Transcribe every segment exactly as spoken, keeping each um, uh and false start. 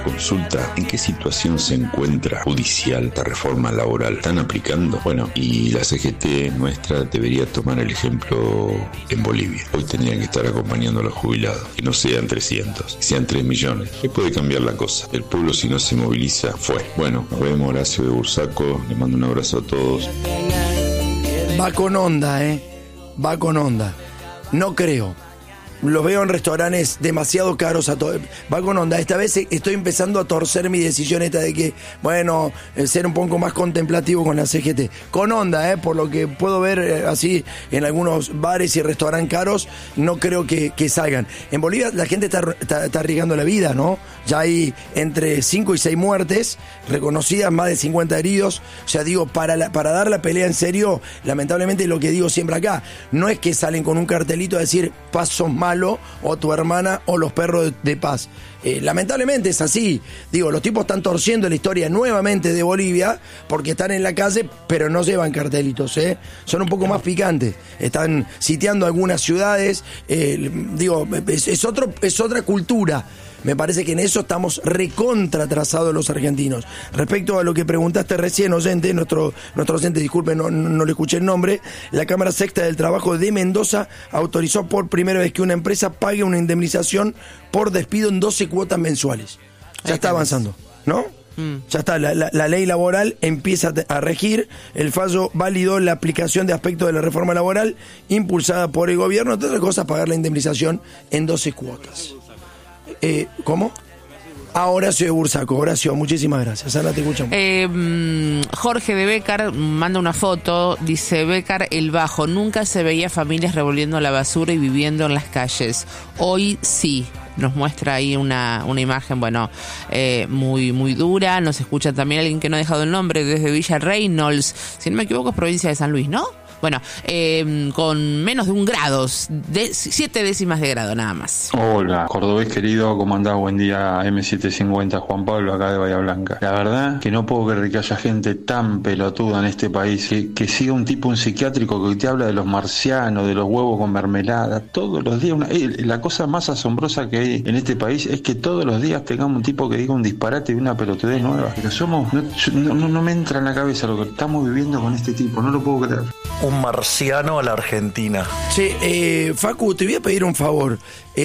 consulta, ¿en qué situación se encuentra judicial la reforma laboral? ¿Están aplicando? Bueno, y la C G T nuestra debería tomar el ejemplo en Bolivia. Hoy tendrían que estar acompañando a los jubilados, que no sean trescientos, sean tres millones. ¿Qué puede cambiar la cosa? El pueblo, si no se moviliza, fue. Bueno, nos vemos, Horacio de Bursaco, les mando un abrazo a todos. Va con onda, ¿eh? Va con onda. No creo. Los veo en restaurantes demasiado caros a todo. Va con onda. Esta vez estoy empezando a torcer mi decisión esta de que, bueno, ser un poco más contemplativo con la C G T. Con onda, ¿eh? Por lo que puedo ver eh, así en algunos bares y restaurantes caros, no creo que, que salgan. En Bolivia la gente está, está, está arriesgando la vida, ¿no? Ya hay entre cinco y seis muertes reconocidas, más de cincuenta heridos. O sea, digo, para, la, para dar la pelea en serio, lamentablemente lo que digo siempre acá, no es que salen con un cartelito a decir, paz sos malo, o tu hermana o los perros de, de paz. Eh, lamentablemente es así. Digo, los tipos están torciendo la historia nuevamente de Bolivia porque están en la calle, pero no llevan cartelitos, ¿eh? Son un poco más picantes. Están sitiando algunas ciudades. Eh, digo, es, es, otro, es otra cultura. Me parece que en eso estamos recontra atrasados los argentinos. Respecto a lo que preguntaste recién, oyente, nuestro, nuestro oyente, disculpe, no, no, no le escuché el nombre, la Cámara Sexta del Trabajo de Mendoza autorizó por primera vez que una empresa pague una indemnización por despido en doce cuotas mensuales. Ya está avanzando, ¿no? Mm. Ya está, la, la, la ley laboral empieza a regir. El fallo validó la aplicación de aspectos de la reforma laboral impulsada por el gobierno, entre otras cosas, pagar la indemnización en doce cuotas. Eh, ¿Cómo? Ah, Horacio de Bursaco. Horacio, muchísimas gracias. Ahora te escuchamos. Eh, Jorge de Bécar manda una foto. Dice: Bécar, el Bajo. Nunca se veía familias revolviendo la basura y viviendo en las calles. Hoy sí. Nos muestra ahí una, una imagen, bueno, eh, muy muy dura. Nos escucha también alguien que no ha dejado el nombre desde Villa Reynolds. Si no me equivoco, es provincia de San Luis, ¿no? Bueno, eh, con menos de un grado, de siete décimas de grado nada más. Hola, cordobés querido, ¿cómo andás? Buen día, eme setecientos cincuenta, Juan Pablo, acá de Bahía Blanca. La verdad que no puedo creer que haya gente tan pelotuda en este país, que, que siga un tipo, un psiquiátrico que te habla de los marcianos, de los huevos con mermelada, todos los días. Una, eh, la cosa más asombrosa que hay en este país es que todos los días tengamos un tipo que diga un disparate y una pelotudez nueva. Pero somos, no, no, no, no me entra en la cabeza lo que estamos viviendo con este tipo, no lo puedo creer. Un marciano a la Argentina. Sí, eh, Facu, te voy a pedir un favor.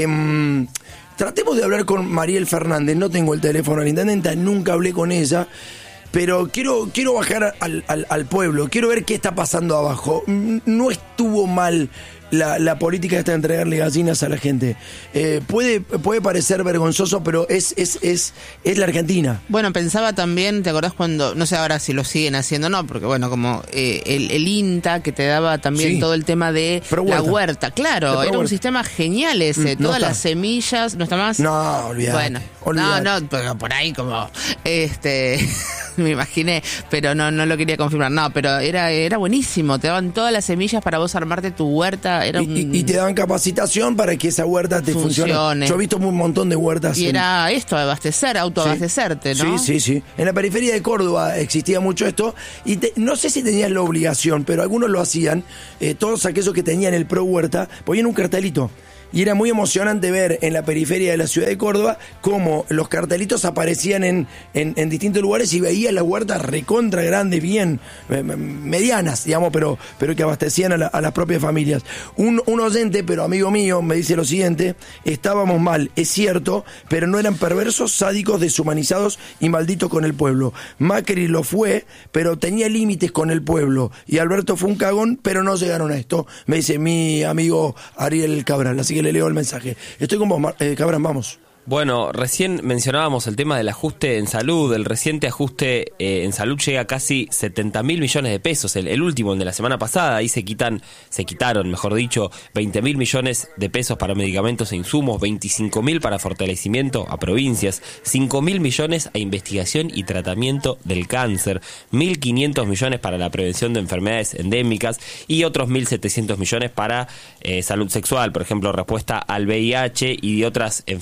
Eh, tratemos de hablar con Mariel Fernández. No tengo el teléfono de la intendenta, nunca hablé con ella. Pero quiero, quiero bajar al, al, al pueblo. Quiero ver qué está pasando abajo. No estuvo mal la, la política esta de entregarle gallinas a la gente. Eh, puede, puede parecer vergonzoso, pero es, es, es, es la Argentina. Bueno, pensaba también, ¿te acordás cuando, no sé ahora si lo siguen haciendo o no, porque bueno, como eh, el, el INTA que te daba también sí. todo el tema de la huerta. Claro, era un huerta. sistema genial ese. Mm, Todas no las semillas, ¿no está más? No, olvidate. Bueno, olvidate. no, no, pero por ahí como, este... me imaginé, pero no no lo quería confirmar. No, pero era era buenísimo. Te daban todas las semillas para vos armarte tu huerta. Era un... y, y te daban capacitación para que esa huerta te funcione. funcione. Yo he visto un montón de huertas. Y en... era esto, abastecer, autoabastecerte, sí. ¿no? Sí, sí, sí. En la periferia de Córdoba existía mucho esto. Y te, no sé si tenían la obligación, pero algunos lo hacían. Eh, todos aquellos que tenían el pro huerta ponían un cartelito. Y era muy emocionante ver en la periferia de la ciudad de Córdoba cómo los cartelitos aparecían en, en, en distintos lugares y veía las huertas recontra grandes, bien eh, medianas, digamos, pero, pero que abastecían a, la, a las propias familias. Un, un oyente, pero amigo mío, me dice lo siguiente: estábamos mal, es cierto, pero no eran perversos, sádicos, deshumanizados y malditos con el pueblo. Macri lo fue, pero tenía límites con el pueblo. Y Alberto fue un cagón, pero no llegaron a esto. Me dice mi amigo Ariel Cabral, así que le leo el mensaje. Estoy con vos, eh, Cabral, vamos. Bueno, recién mencionábamos el tema del ajuste en salud. El reciente ajuste eh, en salud llega a casi setenta mil millones de pesos. El, el último, el de la semana pasada, ahí se quitan, se quitaron, mejor dicho, veinte mil millones de pesos para medicamentos e insumos, veinticinco mil para fortalecimiento a provincias, cinco mil millones a investigación y tratamiento del cáncer, mil quinientos millones para la prevención de enfermedades endémicas y otros mil setecientos millones para eh, salud sexual, por ejemplo, respuesta al V I H y de otras enfermedades de transmisión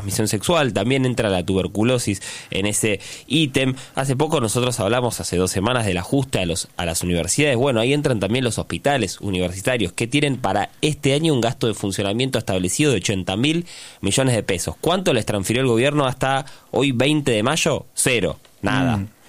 transmisión sexual, también entra la tuberculosis en ese ítem. Hace poco nosotros hablamos, hace dos semanas, del ajuste a los a las universidades. Bueno, ahí entran también los hospitales universitarios, que tienen para este año un gasto de funcionamiento establecido de ochenta mil millones de pesos. ¿Cuánto les transfirió el gobierno hasta hoy, veinte de mayo? Cero, nada. Mm.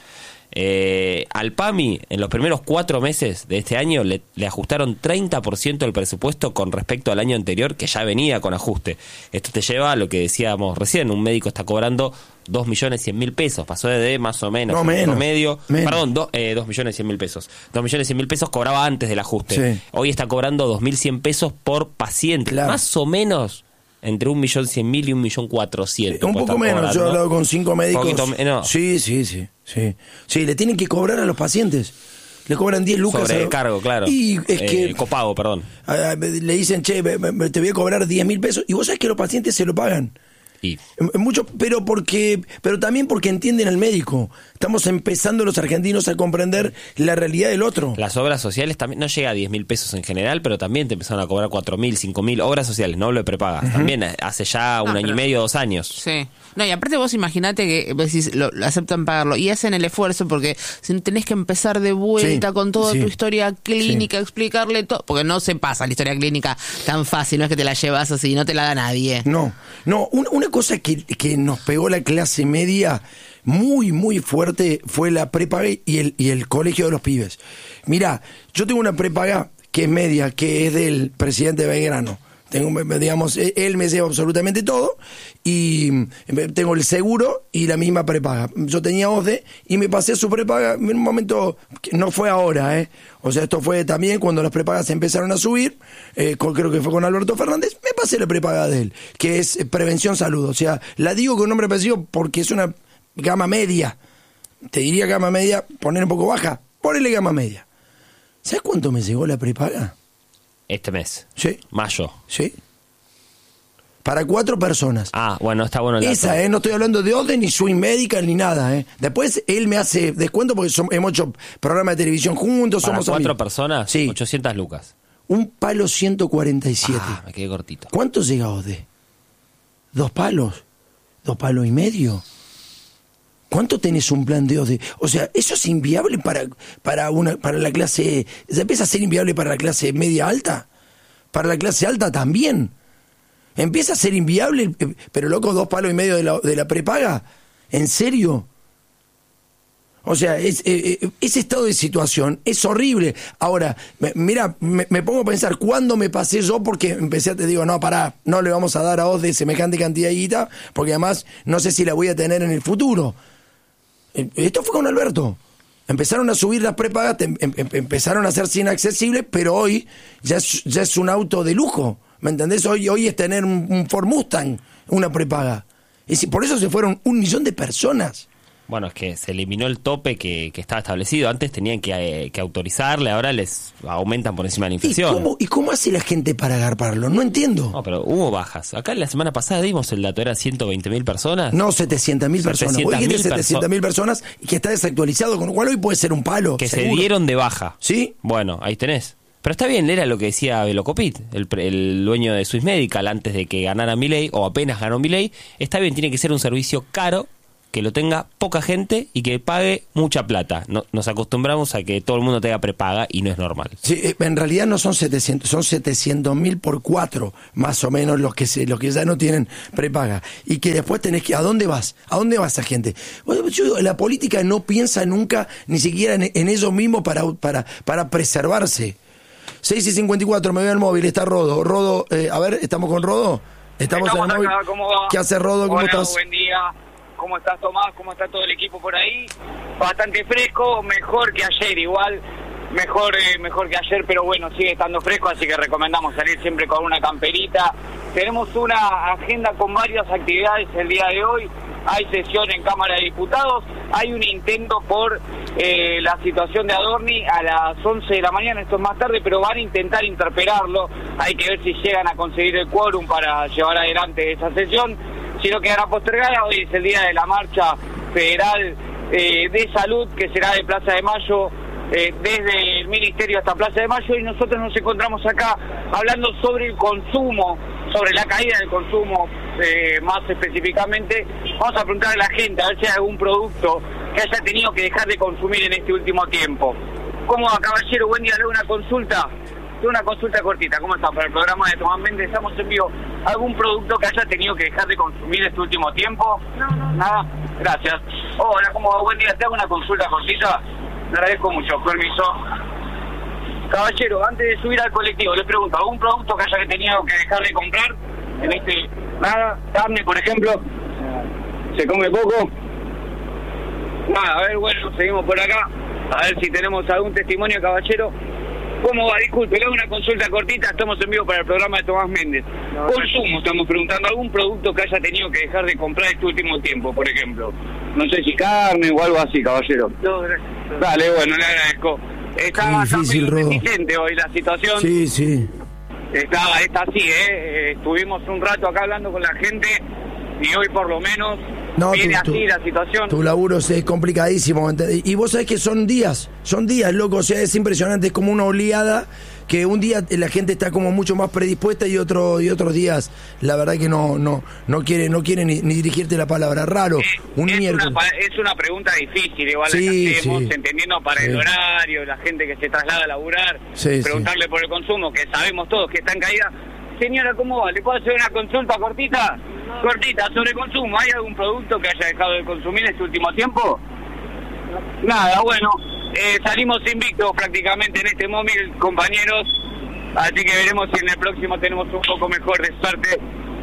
Eh, al PAMI, en los primeros cuatro meses de este año, le, le ajustaron treinta por ciento del presupuesto con respecto al año anterior, que ya venía con ajuste. Esto te lleva a lo que decíamos recién: un médico está cobrando dos millones cien mil pesos, pasó de más o menos, no, menos, promedio, menos. perdón, do, eh, dos millones cien mil pesos. dos millones cien mil pesos cobraba antes del ajuste. Sí. Hoy está cobrando dos mil cien pesos por paciente, claro. Más o menos entre un millón cien mil y un millón cuatrocientos. Un poco menos, cobrando. Yo he hablado con cinco médicos. Poquito, no. Sí, sí, sí, sí. Sí, le tienen que cobrar a los pacientes. Le cobran diez lucas. Sobre a... cargo, claro. Y es eh, que... Copago, perdón. A, a, le dicen, che, te voy a cobrar diez mil pesos. Y vos sabés que los pacientes se lo pagan. Y mucho, pero porque, pero también porque entienden al médico. Estamos empezando los argentinos a comprender la realidad del otro. Las obras sociales también, no llega a diez mil pesos en general, pero también te empezaron a cobrar cuatro mil, cinco mil. Obras sociales, no hablo de prepagas. Uh-huh. También hace ya un no, año pero, y medio, dos años. Sí. No, y aparte vos imaginate que vos decís, lo, lo aceptan pagarlo y hacen el esfuerzo, porque si tenés que empezar de vuelta sí, con toda sí, tu historia clínica, sí. explicarle todo, porque no se pasa la historia clínica tan fácil, no es que te la llevas así, no te la da nadie. No, no, una, una cosa que, que nos pegó la clase media muy, muy fuerte fue la prepaga y el, y el colegio de los pibes. Mirá, yo tengo una prepaga que es media, que es del presidente Belgrano. Tengo, digamos, él me lleva absolutamente todo y tengo el seguro y la misma prepaga. Yo tenía O S D E y me pasé su prepaga en un momento que no fue ahora, ¿eh? O sea, esto fue también cuando las prepagas empezaron a subir, eh, con, creo que fue con Alberto Fernández, me pasé la prepaga de él, que es Prevención Salud. O sea, la digo con nombre y apellido porque es una gama media. Te diría gama media, poner un poco baja, ponele gama media. ¿Sabes cuánto me llegó la prepaga? Este mes. Sí. Mayo. Sí. Para cuatro personas. Ah, bueno, está bueno el dato. Esa, ¿eh? No estoy hablando de O S D E, ni Swing Medical, ni nada, ¿eh? Después él me hace descuento porque somos, hemos hecho programas de televisión juntos, ¿Para somos cuatro amigos. personas? Sí. ochocientas lucas. Un palo ciento cuarenta y siete. Ah, me quedé cortito. ¿Cuánto llega O S D E? ¿Dos palos? ¿Dos palos y medio? ¿Cuánto tenés un plan de O S D E? O sea, eso es inviable para, para, una, para la clase... ¿Se empieza a ser inviable para la clase media alta? Para la clase alta también. Empieza a ser inviable, pero loco, dos palos y medio de la, de la prepaga. ¿En serio? O sea, es, eh, ese estado de situación es horrible. Ahora, me, mira, me, me pongo a pensar, ¿cuándo me pasé yo? Porque empecé a te digo, no, pará, no le vamos a dar a O S D E semejante cantidad de guita, porque además no sé si la voy a tener en el futuro. Esto fue con Alberto. Empezaron a subir las prepagas, em, em, empezaron a hacerse inaccesibles, pero hoy ya es, ya es un auto de lujo. ¿Me entendés? Hoy, hoy es tener un, un Ford Mustang, una prepaga. Y por eso se fueron un millón de personas. Bueno, es que se eliminó el tope que, que estaba establecido. Antes tenían que, eh, que autorizarle, ahora les aumentan por encima de la inflación. ¿Y cómo, ¿Y cómo hace la gente para agarparlo? No entiendo. No, pero hubo bajas. Acá la semana pasada dimos el dato, ¿eran ciento veinte mil personas? No, setecientas mil personas. Hoy dijiste setecientas mil personas y que está desactualizado, con lo cual hoy puede ser un palo. Que seguro. Se dieron de baja. ¿Sí? Bueno, ahí tenés. Pero está bien, era lo que decía Velocopit, el, el dueño de Swiss Medical, antes de que ganara Milei, o apenas ganó Milei. Está bien, tiene que ser un servicio caro, que lo tenga poca gente y que pague mucha plata. No, nos acostumbramos a que todo el mundo tenga prepaga y no es normal. Sí, en realidad no son setecientos, son setecientos mil por cuatro, más o menos los que se, los que ya no tienen prepaga. Y que después tenés que, ¿a dónde vas? ¿A dónde vas esa gente? Bueno, yo, la política no piensa nunca, ni siquiera en, en ellos mismos para, para, para preservarse. seis y cincuenta y cuatro, me veo el móvil, está Rodo. Rodo, eh, a ver, ¿estamos con Rodo? Estamos, estamos en el acá, móvil. ¿cómo va? ¿Qué hace Rodo? ¿Cómo Hola, estás? Buen día. ¿Cómo estás, Tomás? ¿Cómo está todo el equipo por ahí? Bastante fresco, mejor que ayer, igual, mejor eh, mejor que ayer, pero bueno, sigue estando fresco, así que recomendamos salir siempre con una camperita. Tenemos una agenda con varias actividades el día de hoy. Hay sesión en Cámara de Diputados, hay un intento por eh, la situación de Adorni a las once de la mañana, esto es más tarde, pero van a intentar interpelarlo. Hay que ver si llegan a conseguir el quórum para llevar adelante esa sesión. Si no quedará postergada, hoy es el día de la marcha federal eh, de salud, que será de Plaza de Mayo, eh, desde el Ministerio hasta Plaza de Mayo, y nosotros nos encontramos acá hablando sobre el consumo sobre la caída del consumo, eh, más específicamente. Vamos a preguntar a la gente a ver si hay algún producto que haya tenido que dejar de consumir en este último tiempo. ¿Cómo va, caballero? Buen día, le doy una consulta. Tengo una consulta cortita. ¿Cómo está? Para el programa de Tomás Méndez estamos en vivo. ¿Algún producto que haya tenido que dejar de consumir este último tiempo? No, no. Nada. Gracias. Hola, ¿cómo va? Buen día. Te hago una consulta cortita. Le agradezco mucho. Permiso. Caballero, antes de subir al colectivo, le pregunto, ¿algún producto que haya tenido que dejar de comprar en este... Nada? ¿Carne, por ejemplo? ¿Se come poco? Nada, a ver, bueno, seguimos por acá. A ver si tenemos algún testimonio, caballero. ¿Cómo va? Disculpe, le hago una consulta cortita. Estamos en vivo para el programa de Tomás Méndez. No, Consumo, estamos preguntando. ¿Algún producto que haya tenido que dejar de comprar este último tiempo, por ejemplo? No sé si carne o algo así, caballero. No, gracias. Dale, bueno, le agradezco. Está bastante resistente hoy la situación. Sí, sí. Está, está así, ¿eh? Estuvimos un rato acá hablando con la gente y hoy por lo menos no, viene tu, así tu, la situación. Tu laburo es complicadísimo. Y vos sabés que son días, son días, loco. O sea, es impresionante, es como una oleada que un día la gente está como mucho más predispuesta y otro y otros días la verdad que no no no quiere no quiere ni, ni dirigirte la palabra. Raro. Eh, un es, miércoles. Una, es una pregunta difícil, igual sí, la que hacemos, sí. entendiendo para sí. el horario, la gente que se traslada a laburar, sí, preguntarle sí. por el consumo, que sabemos todos que está en caída. Señora, ¿cómo va? ¿Le puedo hacer una consulta cortita? No. Cortita, sobre consumo. ¿Hay algún producto que haya dejado de consumir en este último tiempo? No. Nada, bueno. Eh, salimos invictos prácticamente en este móvil, compañeros, así que veremos si en el próximo tenemos un poco mejor de suerte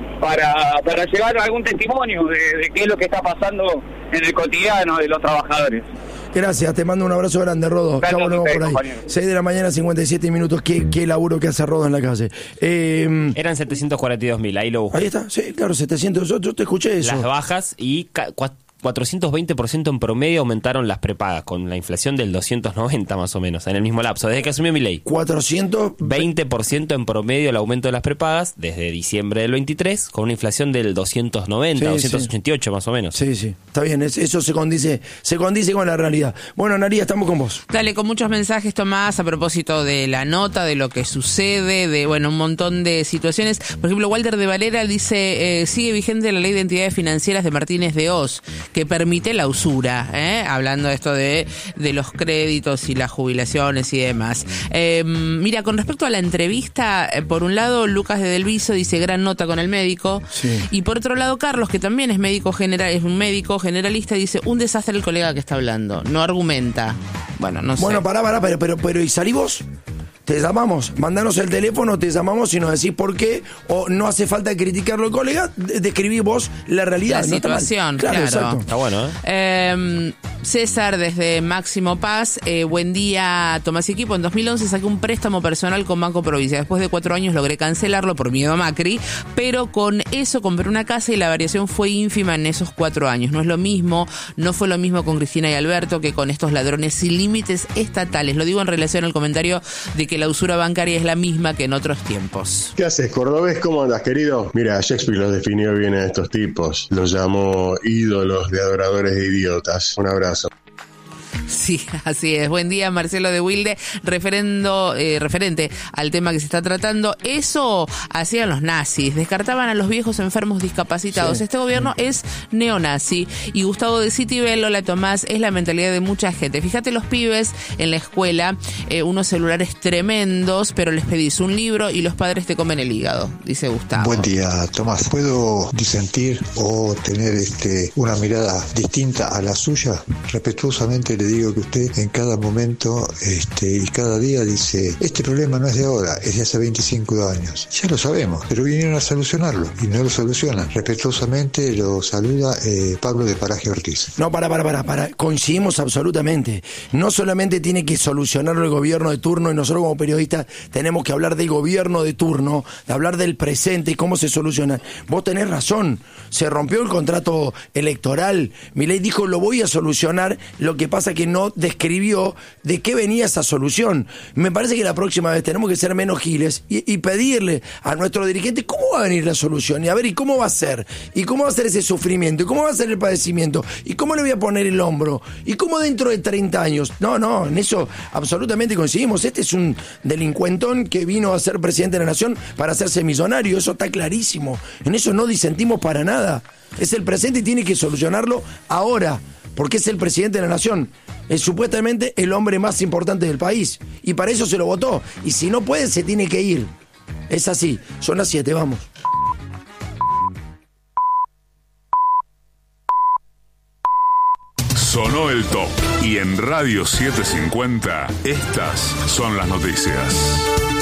para, para llevar algún testimonio de, de qué es lo que está pasando en el cotidiano de los trabajadores. Gracias, te mando un abrazo grande, Rodo. Ya volvemos por ahí. Compañero. seis de la mañana, cincuenta y siete minutos. Qué, qué laburo que hace Rodo en la calle. Eh, Eran setecientos cuarenta y dos mil, ahí lo busco. Ahí está, sí, claro, setecientos. Yo, yo te escuché eso. Las bajas y cuatrocientos veinte por ciento en promedio aumentaron las prepagas, con la inflación del doscientos noventa más o menos, en el mismo lapso, desde que asumió Milei. cuatrocientos veinte por ciento en promedio el aumento de las prepagas, desde diciembre del veintitrés, con una inflación del doscientos noventa, sí, doscientos ochenta y ocho sí. más o menos. Sí, sí, está bien, eso se condice, se condice con la realidad. Bueno, Naría, estamos con vos. Dale, con muchos mensajes, Tomás, a propósito de la nota, de lo que sucede, de, bueno, un montón de situaciones. Por ejemplo, Walter de Valera dice, eh, sigue vigente la ley de entidades financieras de Martínez de Oz, que permite la usura, ¿eh? Hablando de esto de, de los créditos y las jubilaciones y demás. Eh, mira, con respecto a la entrevista, eh, por un lado, Lucas de Delviso dice gran nota con el médico, sí. y por otro lado, Carlos, que también es médico general, es un médico generalista, dice un desastre el colega que está hablando, no argumenta. Bueno, no sé. Bueno, pará, pará, pero, pero, pero ¿y salí vos? Te llamamos, mandanos el teléfono, te llamamos y nos decís por qué, o no hace falta criticarlo, colega, describí vos la realidad. La no situación, está mal. Claro, claro. Exacto. Está bueno, ¿eh? eh César, desde Máximo Paz, eh, buen día, Tomás y equipo. En dos mil once saqué un préstamo personal con Banco Provincia. Después de cuatro años logré cancelarlo por miedo a Macri, pero con eso compré una casa y la variación fue ínfima en esos cuatro años. No es lo mismo, no fue lo mismo con Cristina y Alberto que con estos ladrones sin límites estatales. Lo digo en relación al comentario de que la usura bancaria es la misma que en otros tiempos. ¿Qué haces, cordobés? ¿Cómo andas, querido? Mira, Shakespeare los definió bien a estos tipos. Los llamó ídolos de adoradores de idiotas. Un abrazo. Sí, así es. Buen día, Marcelo de Wilde, referendo, eh, referente al tema que se está tratando. Eso hacían los nazis, descartaban a los viejos enfermos discapacitados. Sí. Este gobierno es neonazi. Y Gustavo de Citibel, hola Tomás, es la mentalidad de mucha gente. Fíjate los pibes en la escuela, eh, unos celulares tremendos, pero les pedís un libro y los padres te comen el hígado, dice Gustavo. Buen día, Tomás. ¿Puedo disentir o tener este una mirada distinta a la suya? Respetuosamente le digo que usted en cada momento este, y cada día dice, este problema no es de ahora, es de hace veinticinco años. Ya lo sabemos, pero vinieron a solucionarlo y no lo solucionan. Respetuosamente lo saluda eh, Pablo de Paraje Ortiz. No, para, para, para, para, coincidimos absolutamente. No solamente tiene que solucionarlo el gobierno de turno, y nosotros como periodistas tenemos que hablar del gobierno de turno, de hablar del presente y cómo se soluciona. Vos tenés razón, se rompió el contrato electoral. Milei dijo, lo voy a solucionar, lo que pasa que que no describió de qué venía esa solución. Me parece que la próxima vez tenemos que ser menos giles y, y pedirle a nuestro dirigente cómo va a venir la solución, y a ver, y cómo va a ser, y cómo va a ser ese sufrimiento, y cómo va a ser el padecimiento, y cómo le voy a poner el hombro, y cómo dentro de treinta años. No, no, en eso absolutamente coincidimos. Este es un delincuentón que vino a ser presidente de la nación para hacerse millonario, eso está clarísimo. En eso no disentimos para nada. Es el presente y tiene que solucionarlo ahora, porque es el presidente de la nación. Es supuestamente el hombre más importante del país. Y para eso se lo votó. Y si no puede, se tiene que ir. Es así. Son las siete, vamos. Sonó el top. Y en Radio setecientos cincuenta, estas son las noticias.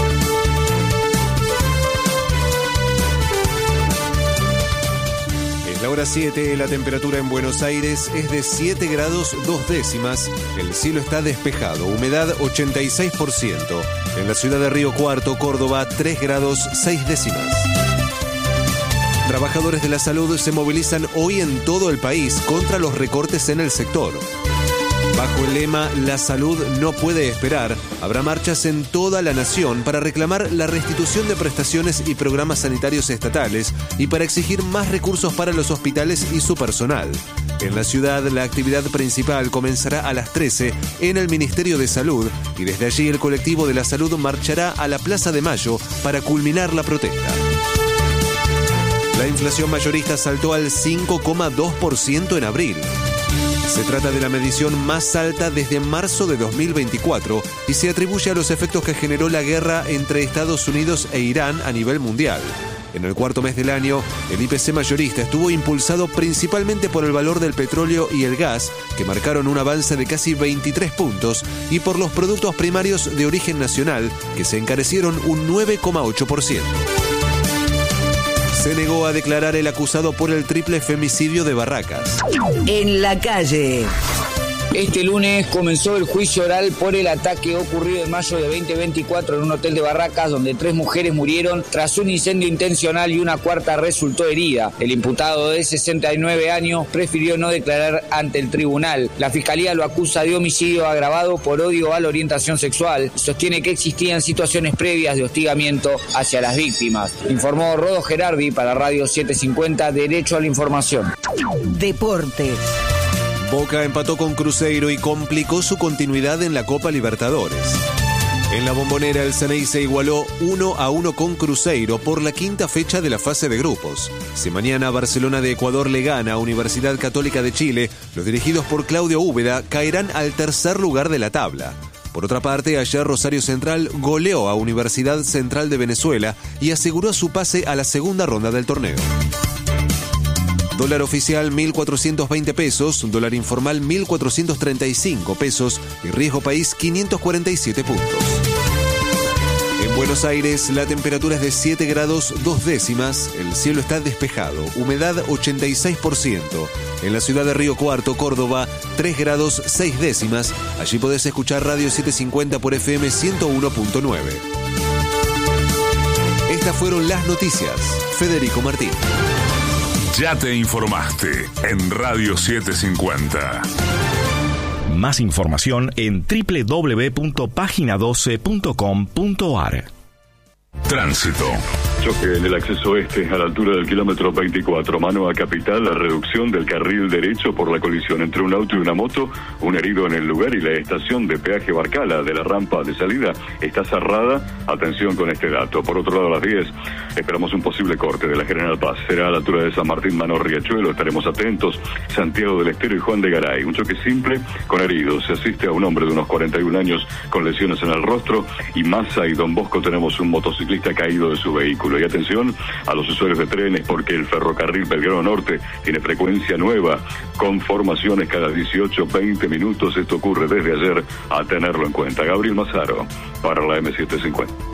La hora siete, la temperatura en Buenos Aires es de siete grados dos décimas. El cielo está despejado, humedad ochenta y seis por ciento. En la ciudad de Río Cuarto, Córdoba, tres grados seis décimas. Trabajadores de la salud se movilizan hoy en todo el país contra los recortes en el sector. Bajo el lema "La salud no puede esperar", habrá marchas en toda la nación para reclamar la restitución de prestaciones y programas sanitarios estatales y para exigir más recursos para los hospitales y su personal. En la ciudad, la actividad principal comenzará a las trece en el Ministerio de Salud y desde allí el colectivo de la salud marchará a la Plaza de Mayo para culminar la protesta. La inflación mayorista saltó al cinco coma dos por ciento en abril. Se trata de la medición más alta desde marzo de dos mil veinticuatro y se atribuye a los efectos que generó la guerra entre Estados Unidos e Irán a nivel mundial. En el cuarto mes del año, el I P C mayorista estuvo impulsado principalmente por el valor del petróleo y el gas, que marcaron un avance de casi veintitrés puntos, y por los productos primarios de origen nacional, que se encarecieron un nueve coma ocho por ciento. Se negó a declarar el acusado por el triple femicidio de Barracas. En la calle. Este lunes comenzó el juicio oral por el ataque ocurrido en mayo de veinte veinticuatro en un hotel de Barracas, donde tres mujeres murieron tras un incendio intencional y una cuarta resultó herida. El imputado de sesenta y nueve años prefirió no declarar ante el tribunal. La fiscalía lo acusa de homicidio agravado por odio a la orientación sexual. Sostiene que existían situaciones previas de hostigamiento hacia las víctimas. Informó Rodo Gerardi para Radio setecientos cincuenta, Derecho a la Información. Deportes. Boca empató con Cruzeiro y complicó su continuidad en la Copa Libertadores. En la Bombonera, el Ceney se igualó uno a uno con Cruzeiro por la quinta fecha de la fase de grupos. Si mañana Barcelona de Ecuador le gana a Universidad Católica de Chile, los dirigidos por Claudio Úbeda caerán al tercer lugar de la tabla. Por otra parte, ayer Rosario Central goleó a Universidad Central de Venezuela y aseguró su pase a la segunda ronda del torneo. Dólar oficial mil cuatrocientos veinte pesos, dólar informal mil cuatrocientos treinta y cinco pesos y riesgo país quinientos cuarenta y siete puntos. En Buenos Aires la temperatura es de siete grados dos décimas, el cielo está despejado, humedad ochenta y seis por ciento. En la ciudad de Río Cuarto, Córdoba, tres grados seis décimas. Allí podés escuchar Radio setecientos cincuenta por F M ciento uno punto nueve. Estas fueron las noticias. Federico Martín. Ya te informaste en Radio setecientos cincuenta. Más información en doble u doble u doble u punto página doce punto com punto a r. Tránsito. Choque en el acceso este a la altura del kilómetro veinticuatro, mano a Capital, la reducción del carril derecho por la colisión entre un auto y una moto, un herido en el lugar y la estación de peaje Barcala de la rampa de salida está cerrada. Atención con este dato. Por otro lado, a las diez esperamos un posible corte de la General Paz. Será a la altura de San Martín, mano Riachuelo. Estaremos atentos. Santiago del Estero y Juan de Garay. Un choque simple con heridos. Se asiste a un hombre de unos cuarenta y un años con lesiones en el rostro y Massa y Don Bosco tenemos un motociclista caído de su vehículo. Y atención a los usuarios de trenes porque el ferrocarril Belgrano Norte tiene frecuencia nueva con formaciones cada dieciocho a veinte minutos. Esto ocurre desde ayer, a tenerlo en cuenta. Gabriel Mazaro para la M setecientos cincuenta.